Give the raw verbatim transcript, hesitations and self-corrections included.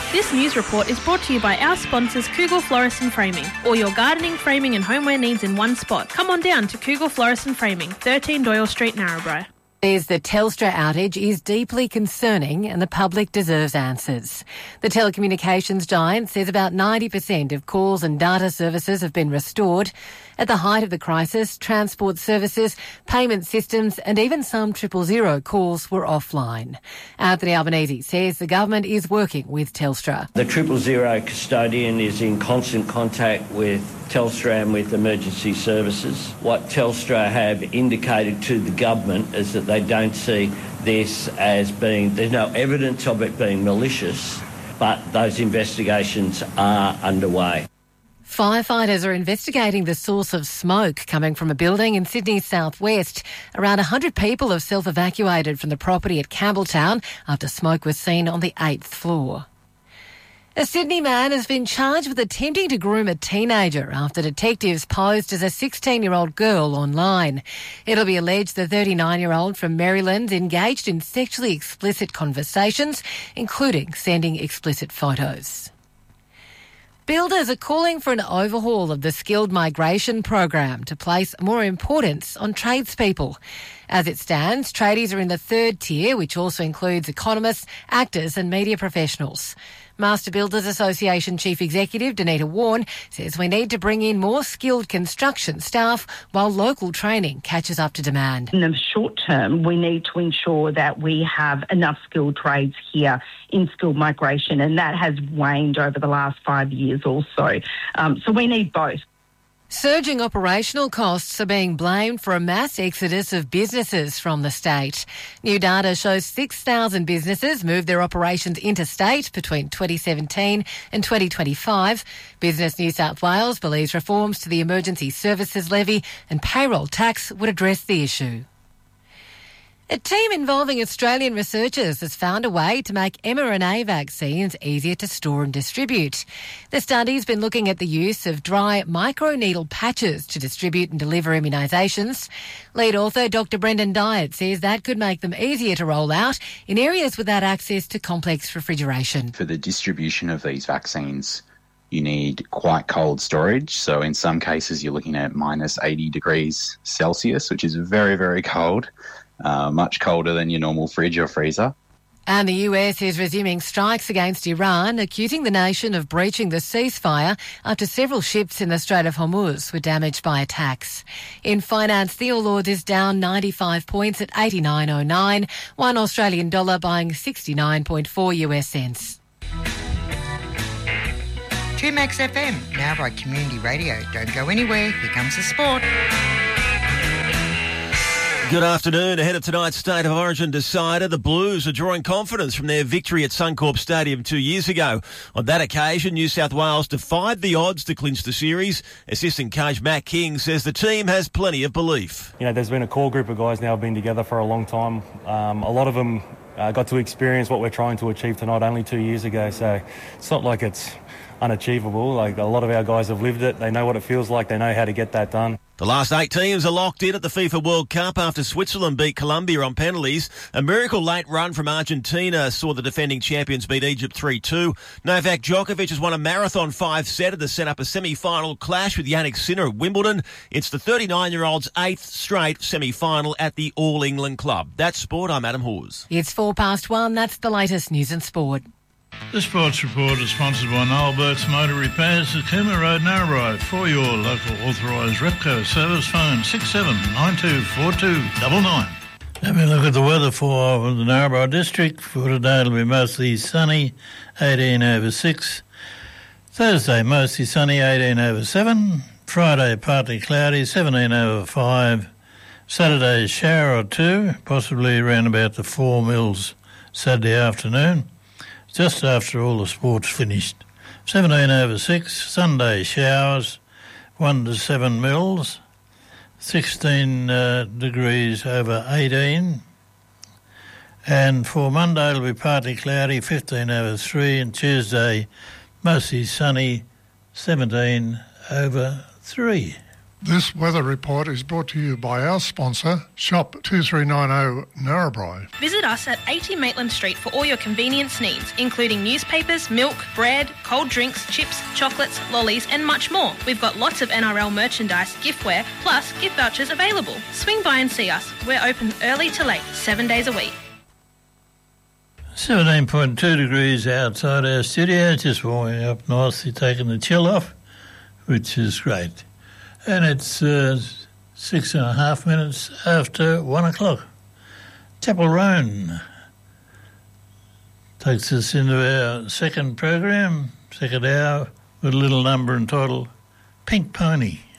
This news report is brought to you by our sponsors Kugel Florist and Framing. All your gardening, framing and homeware needs in one spot. Come on down to Kugel Florist and Framing, thirteen Doyle Street, Narrabri. Says the Telstra outage is deeply concerning and the public deserves answers. The telecommunications giant says about ninety percent of calls and data services have been restored. At the height of the crisis, transport services, payment systems and even some triple zero calls were offline. Anthony Albanese says the government is working with Telstra. The triple zero custodian is in constant contact with Telstra and with emergency services. What Telstra have indicated to the government is that they don't see this as being, there's no evidence of it being malicious, but those investigations are underway. Firefighters are investigating the source of smoke coming from a building in Sydney's southwest. Around one hundred people have self-evacuated from the property at Campbelltown after smoke was seen on the eighth floor. A Sydney man has been charged with attempting to groom a teenager after detectives posed as a sixteen-year-old girl online. It'll be alleged the thirty-nine-year-old from Maryland engaged in sexually explicit conversations, including sending explicit photos. Builders are calling for an overhaul of the skilled migration program to place more importance on tradespeople. As it stands, tradies are in the third tier, which also includes economists, actors and media professionals. Master Builders Association Chief Executive Danita Warren says we need to bring in more skilled construction staff while local training catches up to demand. In the short term, we need to ensure that we have enough skilled trades here in skilled migration, and that has waned over the last five years or so. Um, so we need both. Surging operational costs are being blamed for a mass exodus of businesses from the state. New data shows six thousand businesses moved their operations interstate between twenty seventeen and twenty twenty-five. Business New South Wales believes reforms to the emergency services levy and payroll tax would address the issue. A team involving Australian researchers has found a way to make mRNA vaccines easier to store and distribute. The study's been looking at the use of dry microneedle patches to distribute and deliver immunisations. Lead author Doctor Brendan Dyatt says that could make them easier to roll out in areas without access to complex refrigeration. For the distribution of these vaccines, you need quite cold storage. So in some cases, you're looking at minus eighty degrees Celsius, which is very, very cold. Uh, much colder than your normal fridge or freezer. And the U S is resuming strikes against Iran, accusing the nation of breaching the ceasefire after several ships in the Strait of Hormuz were damaged by attacks. In finance, the All Ords is down ninety-five points at eighty-nine oh nine, one Australian dollar buying sixty-nine point four U S cents. two Max F M, now by Community Radio. Don't go anywhere, here comes the sport. Good afternoon. Ahead of tonight's State of Origin decider, the Blues are drawing confidence from their victory at Suncorp Stadium two years ago. On that occasion, New South Wales defied the odds to clinch the series. Assistant coach Matt King says the team has plenty of belief. You know, there's been a core group of guys now who've been together for a long time. Um, a lot of them uh, got to experience what we're trying to achieve tonight only two years ago, so it's not like it's unachievable. Like, a lot of our guys have lived it. They know what it feels like. They know how to get that done. The last eight teams are locked in at the FIFA World Cup after Switzerland beat Colombia on penalties. A miracle late run from Argentina saw the defending champions beat Egypt three two. Novak Djokovic has won a marathon five-setter to set up a semi-final clash with Yannick Sinner at Wimbledon. It's the thirty-nine-year-old's eighth straight semi-final at the All England Club. That's sport. I'm Adam Hawes. It's four past one. That's the latest news and sport. The Sports Report is sponsored by Noel Burke's Motor Repairs at Cooma Road, Narrabri. For your local authorised Repco service, phone six seven nine two four two nine nine. Let me look at the weather for the Narrabri district. For today it'll be mostly sunny, eighteen over six. Thursday mostly sunny, eighteen over seven. Friday partly cloudy, seventeen over five. Saturday shower or two, possibly around about the four mils Saturday afternoon. Just after all the sport's finished. seventeen over six, Sunday showers, one to seven mils, sixteen uh, degrees over eighteen. And for Monday it'll be partly cloudy, fifteen over three, and Tuesday mostly sunny, seventeen over three. This weather report is brought to you by our sponsor, Shop two three nine zero Narrabri. Visit us at eighty Maitland Street for all your convenience needs, including newspapers, milk, bread, cold drinks, chips, chocolates, lollies and much more. We've got lots of N R L merchandise, giftware, plus gift vouchers available. Swing by and see us. We're open early to late, seven days a week. seventeen point two degrees outside our studio, just warming up nicely, taking the chill off, which is great. And it's uh, six and a half minutes after one o'clock. Chapel Roan takes us into our second program, second hour, with a little number entitled Pink Pony.